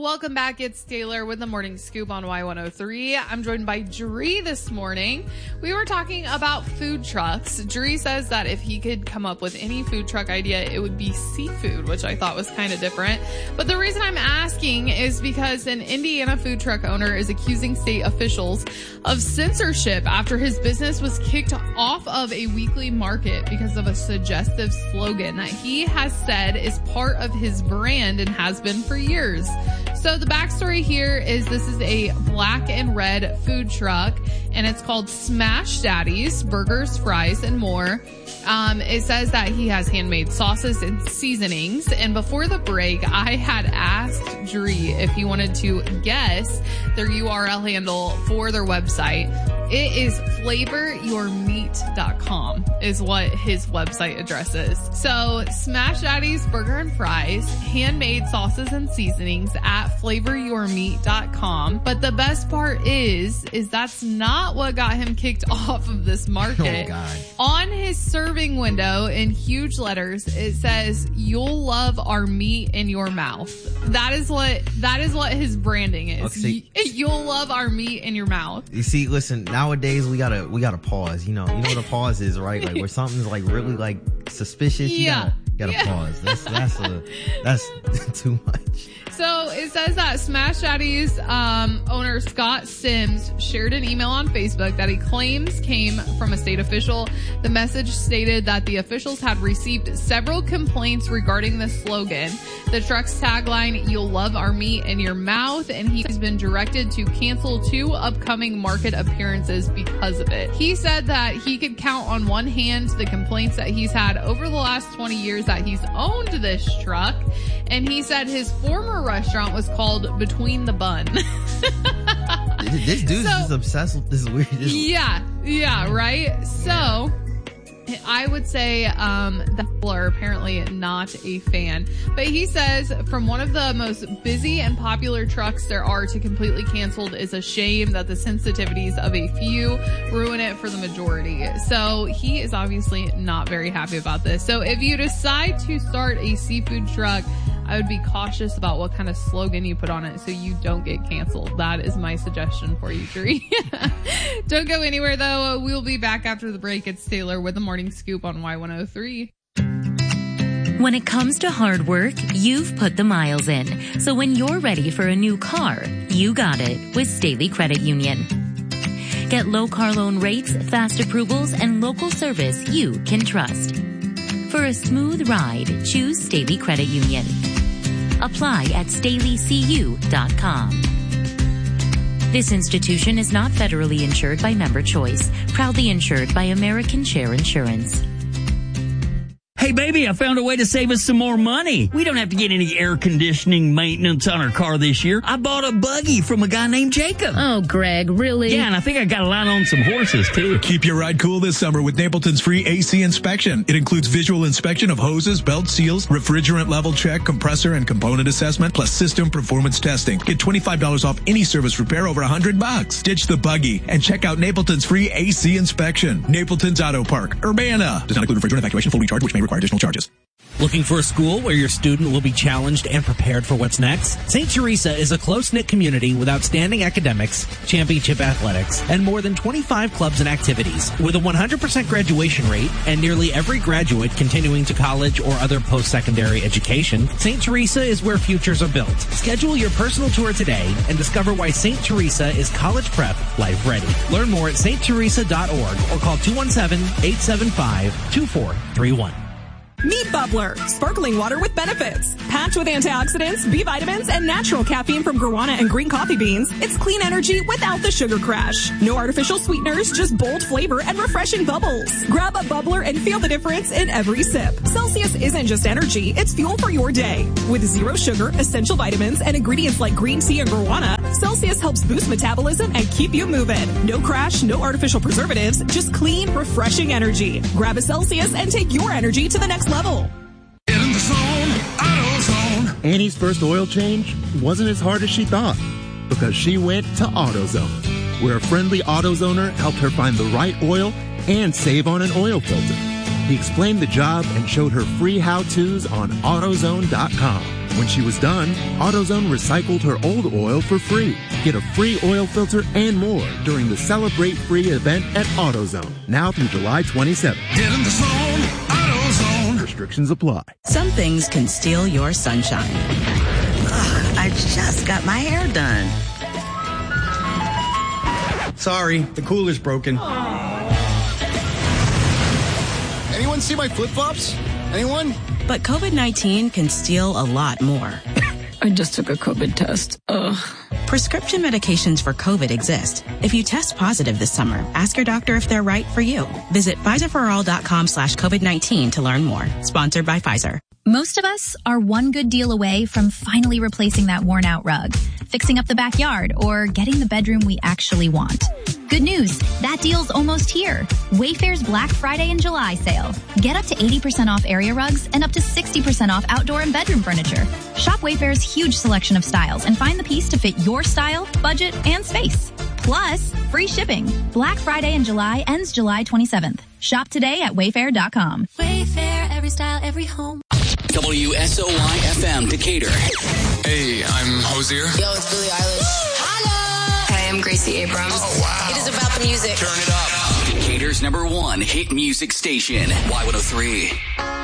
welcome back. It's Taylor with the Morning Scoop on Y103. I'm joined by Dree this morning. We were talking about food trucks. Dree says that if he could come up with any food truck idea, it would be seafood, which I thought was kind of different. But the reason I'm asking is because an Indiana food truck owner is accusing state officials of censorship after his business was kicked off of a weekly market because of a suggestive slogan that he has said is part of his brand and has been for years. So the backstory here is this is a black and red food truck, and it's called Smash Daddy's Burgers, Fries, and More. It says that he has handmade sauces and seasonings. And before the break, I had asked Dree if he wanted to guess their URL handle for their website. It is flavoryourmeat.com is what his website address is. So Smash Daddy's Burger and Fries, handmade sauces and seasonings at flavoryourmeat.com. But the best part is that's not what got him kicked off of this market. Oh, God. On his serving window in huge letters, it says, "You'll love our meat in your mouth." That is what his branding is. Okay. You'll love our meat in your mouth. You see, listen, nowadays we gotta pause. You know what a pause is, right? Like where something's like really like suspicious. You gotta pause. That's too much. So it says that Smash Daddy's owner Scott Sims shared an email on Facebook that he claims came from a state official. The message stated that the officials had received several complaints regarding the slogan. The truck's tagline, "You'll love our meat in your mouth," and he's been directed to cancel 2 upcoming market appearances because of it. He said that he could count on one hand the complaints that he's had over the last 20 years that he's owned this truck, and he said his former restaurant was called Between the Bun. This dude's just obsessed with this weird. Yeah, right? So I would say that people are apparently not a fan. But he says from one of the most busy and popular trucks there are to completely canceled is a shame that the sensitivities of a few ruin it for the majority. So he is obviously not very happy about this. So if you decide to start a seafood truck, I would be cautious about what kind of slogan you put on it so you don't get canceled. That is my suggestion for you, Dree. Don't go anywhere, though. We'll be back after the break. It's Taylor with the Morning Scoop on Y103. When it comes to hard work, you've put the miles in. So when you're ready for a new car, you got it with Staley Credit Union. Get low car loan rates, fast approvals, and local service you can trust. For a smooth ride, choose Staley Credit Union. Apply at StaleyCU.com. This institution is not federally insured by Member Choice, proudly insured by American Share Insurance. Hey, baby, I found a way to save us some more money. We don't have to get any air conditioning maintenance on our car this year. I bought a buggy from a guy named Jacob. Oh, Greg, really? Yeah, and I think I got a line on some horses, too. Keep your ride cool this summer with Napleton's free AC inspection. It includes visual inspection of hoses, belt seals, refrigerant level check, compressor and component assessment, plus system performance testing. Get $25 off any service repair over $100. Ditch the buggy and check out Napleton's free AC inspection. Napleton's Auto Park, Urbana. Does not include refrigerant evacuation, full recharge, which may require additional charges. Looking for a school where your student will be challenged and prepared for what's next? St. Teresa is a close-knit community with outstanding academics, championship athletics, and more than 25 clubs and activities. With a 100% graduation rate and nearly every graduate continuing to college or other post-secondary education, St. Teresa is where futures are built. Schedule your personal tour today and discover why St. Teresa is college prep life ready. Learn more at stteresa.org or call 217-875-2431. Meet Bubbler, sparkling water with benefits. Packed with antioxidants, B vitamins, and natural caffeine from guarana and green coffee beans, it's clean energy without the sugar crash. No artificial sweeteners, just bold flavor and refreshing bubbles. Grab a Bubbler and feel the difference in every sip. Celsius isn't just energy, it's fuel for your day. With zero sugar, essential vitamins, and ingredients like green tea and guarana, Celsius helps boost metabolism and keep you moving. No crash, no artificial preservatives, just clean, refreshing energy. Grab a Celsius and take your energy to the next level. In the zone, AutoZone. Annie's first oil change wasn't as hard as she thought because she went to AutoZone, where a friendly AutoZoner helped her find the right oil and save on an oil filter. He explained the job and showed her free how-tos on AutoZone.com. When she was done, AutoZone recycled her old oil for free. Get a free oil filter and more during the Celebrate Free event at AutoZone, now through July 27th. Get in the zone, AutoZone. Restrictions apply. Some things can steal your sunshine. Ugh, I just got my hair done. Sorry, the cooler's broken. Anyone see my flip-flops? Anyone? But COVID-19 can steal a lot more. I just took a COVID test. Ugh. Prescription medications for COVID exist. If you test positive this summer, ask your doctor if they're right for you. Visit PfizerForAll.com/COVID-19 to learn more. Sponsored by Pfizer. Most of us are one good deal away from finally replacing that worn out rug, fixing up the backyard, or getting the bedroom we actually want. Good news, that deal's almost here. Wayfair's Black Friday and July sale. Get up to 80% off area rugs and up to 60% off outdoor and bedroom furniture. Shop Wayfair's huge selection of styles and find the piece to fit your style, budget, and space. Plus, free shipping. Black Friday in July ends July 27th. Shop today at Wayfair.com. Wayfair, every style, every home. WSOY-FM Decatur. Hey, I'm Hosier. Yo, it's Billie Eilish. Holla! Hey, I'm Gracie Abrams. Oh, wow. It is about the music. Turn it up. Decatur's #1 hit music station, Y103.